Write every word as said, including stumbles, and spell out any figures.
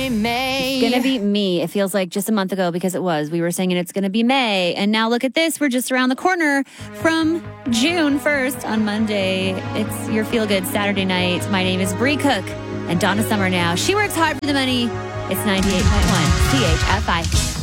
May. It's gonna be me. It feels like just a month ago because it was. We were saying it's gonna be May. And now look at this. We're just around the corner from June first on Monday. It's your Feel Good Saturday night. My name is Bree Cook and Donna Summer now. She works hard for the money. It's ninety-eight point one C H F I.